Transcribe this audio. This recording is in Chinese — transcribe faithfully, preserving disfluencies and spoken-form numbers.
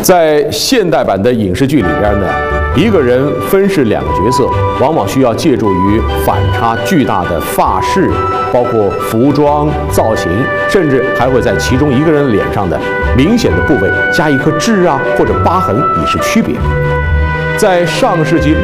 在现代版的影视剧里边呢，一个人分饰两个角色，往往需要借助于反差巨大的发饰，包括服装、造型，甚至还会在其中一个人脸上的明显的部位加一颗痣啊或者疤痕，以示区别。在上世纪